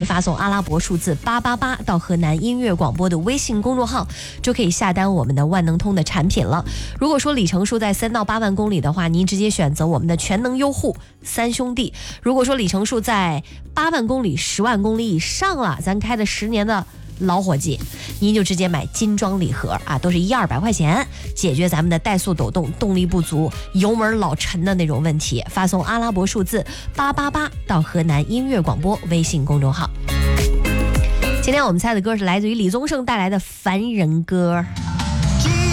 发送阿拉伯数字888到河南音乐广播的微信公众号，就可以下单我们的万能通的产品了。如果说里程数在3到8万公里的话，您直接选择我们的全能优护三兄弟。如果说里程数在8万公里、10万公里以上了，咱开的10年的老伙计，您就直接买金装礼盒啊，都是100-200块钱，解决咱们的怠速抖动、动力不足、油门老沉的那种问题。发送阿拉伯数字888到河南音乐广播微信公众号。今天我们猜的歌是来自于李宗盛带来的《凡人歌》。